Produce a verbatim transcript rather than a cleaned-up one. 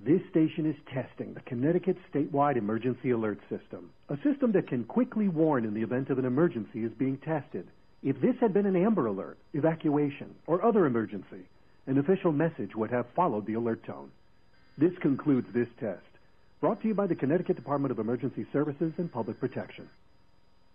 This station is testing the Connecticut Statewide Emergency Alert System. A system that can quickly warn in the event of an emergency is being tested. If this had been an Amber Alert, evacuation, or other emergency, an official message would have followed the alert tone. This concludes this test. Brought to you by the Connecticut Department of Emergency Services and Public Protection.